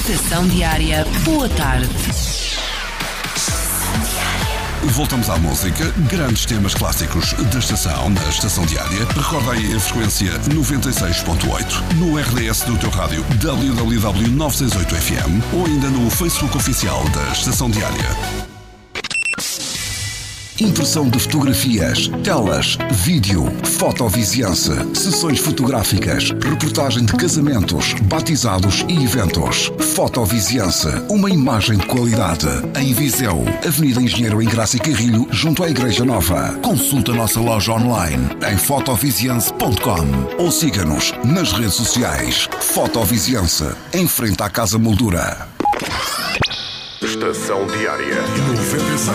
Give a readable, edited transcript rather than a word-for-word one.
Estação Diária, boa tarde. Voltamos à música, grandes temas clássicos da estação, na Estação Diária. Recorda aí a frequência 96.8, no RDS do teu rádio www.968fm ou ainda no Facebook oficial da Estação Diária. Impressão de fotografias, telas, vídeo, fotoviziança, sessões fotográficas, reportagem de casamentos, batizados e eventos. Fotoviziança, uma imagem de qualidade. Em Viseu, Avenida Engenheiro Engraça e Carrilho, junto à Igreja Nova. Consulta a nossa loja online em fotoviziança.com ou siga-nos nas redes sociais. Fotoviziança, em frente à Casa Moldura. Estação Diária 96.